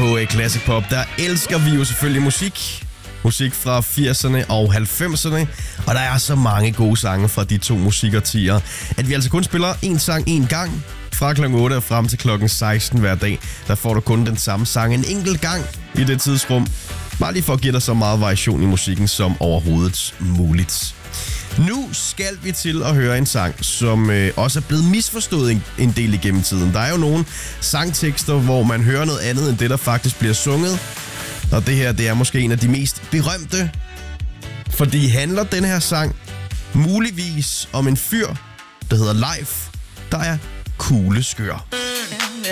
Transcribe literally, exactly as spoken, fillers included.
på Classic Pop, der elsker vi jo selvfølgelig musik. Musik fra firserne og halvfemserne, og der er så mange gode sange fra de to musikårtier, at vi altså kun spiller en sang en gang. Fra klokken otte og frem til klokken seksten hver dag, der får du kun den samme sang en enkelt gang i det tidsrum. Bare lige for at give dig så meget variation i musikken som overhovedet muligt. Nu skal vi til at høre en sang, som øh, også er blevet misforstået en, en del igennem tiden. Der er jo nogle sangtekster, hvor man hører noget andet end det, der faktisk bliver sunget. Og det her, det er måske en af de mest berømte. Fordi handler den her sang muligvis om en fyr, der hedder Leif, der er kugleskør.